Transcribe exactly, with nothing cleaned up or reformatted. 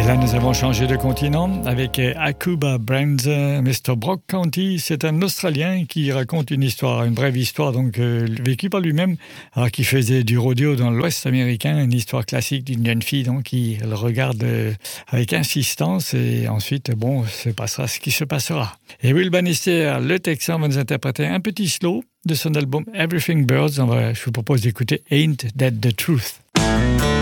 Là, nous avons changé de continent avec Akuba Brands, mister Brock County. C'est un Australien qui raconte une histoire, une brève histoire, donc euh, vécue par lui-même, alors qu'il faisait du rodéo dans l'Ouest américain, une histoire classique d'une jeune fille, donc qui le regarde euh, avec insistance, et ensuite, bon, se passera ce qui se passera. Et Will Bannister, le Texan, va nous interpréter un petit slow de son album Everything Birds. On va, je vous propose d'écouter Ain't That the Truth.